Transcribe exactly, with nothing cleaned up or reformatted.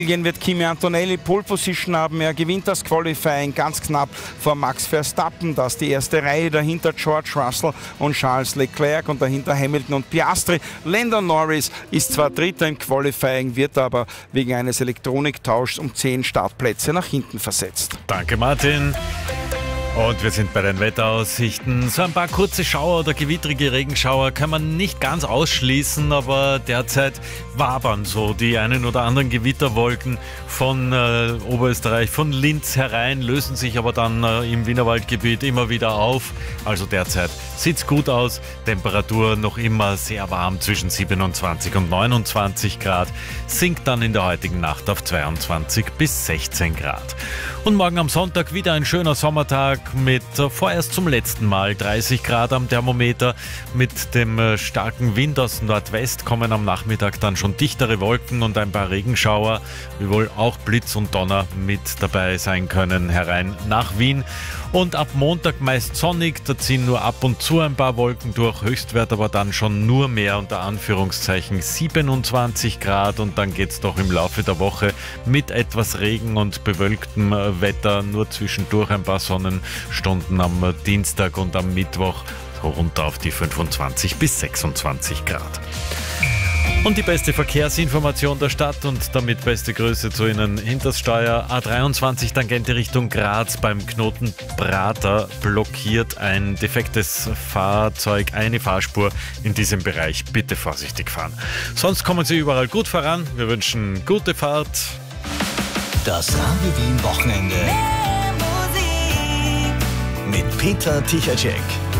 wird Kimi Antonelli Pole Position haben. Er gewinnt das Qualifying ganz knapp vor Max Verstappen. Das die erste Reihe, dahinter George Russell und Charles Leclerc und dahinter Hamilton und Piastri. Lando Norris ist zwar Dritter im Qualifying, wird aber wegen eines Elektroniktauschs um zehn Startplätze nach hinten versetzt. Danke, Martin. Und wir sind bei den Wetteraussichten. So ein paar kurze Schauer oder gewittrige Regenschauer kann man nicht ganz ausschließen, aber derzeit wabern so die einen oder anderen Gewitterwolken von äh, Oberösterreich, von Linz herein, lösen sich aber dann äh, im Wienerwaldgebiet immer wieder auf. Also derzeit sieht's gut aus. Temperatur noch immer sehr warm zwischen siebenundzwanzig und neunundzwanzig Grad, sinkt dann in der heutigen Nacht auf zweiundzwanzig bis sechzehn Grad. Und morgen am Sonntag wieder ein schöner Sommertag mit äh, vorerst zum letzten Mal dreißig Grad am Thermometer. Mit dem äh, starken Wind aus Nordwest kommen am Nachmittag dann schon dichtere Wolken und ein paar Regenschauer, wiewohl auch Blitz und Donner mit dabei sein können, herein nach Wien. Und ab Montag meist sonnig, da ziehen nur ab und zu ein paar Wolken durch, Höchstwert aber dann schon nur mehr, unter Anführungszeichen siebenundzwanzig Grad, und dann geht es doch im Laufe der Woche mit etwas Regen und bewölktem Wetter, nur zwischendurch ein paar Sonnenstunden am Dienstag und am Mittwoch so runter auf die fünfundzwanzig bis sechsundzwanzig Grad. Und die beste Verkehrsinformation der Stadt und damit beste Grüße zu Ihnen. Hinters Steuer A dreiundzwanzig Tangente Richtung Graz beim Knoten Prater blockiert ein defektes Fahrzeug, eine Fahrspur in diesem Bereich. Bitte vorsichtig fahren. Sonst kommen Sie überall gut voran. Wir wünschen gute Fahrt. Das Radio Wien Wochenende mit Peter Tichacek.